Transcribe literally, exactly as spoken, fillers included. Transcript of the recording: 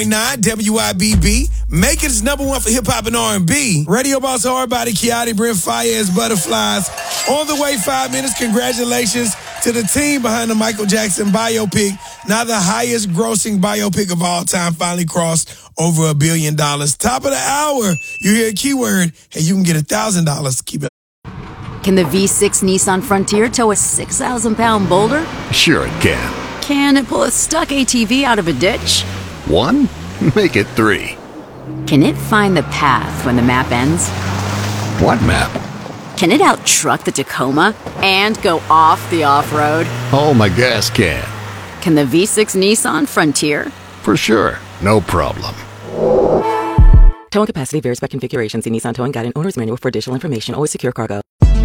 nine W I B B, make it its number one for hip-hop and R and B. Radio Boss Hardbody, Kiati, Brent Fayez, Butterflies. On the way, five minutes. Congratulations to the team behind the Michael Jackson biopic. Now the highest grossing biopic of all time finally crossed over a billion dollars. Top of the hour, you hear a keyword, and you can get a thousand dollars. Keep it. Can the V six Nissan Frontier tow a six thousand pound boulder? Sure it can. Can it pull a stuck A T V out of a ditch? One? Make it three. Can it find the path when the map ends? What map? Can it out-truck the Tacoma and go off the off-road? Oh, my gas can. Can the V six Nissan Frontier? For sure. No problem. Towing capacity varies by configuration. See Nissan Towing Guide and Owner's Manual for additional information. Always secure cargo.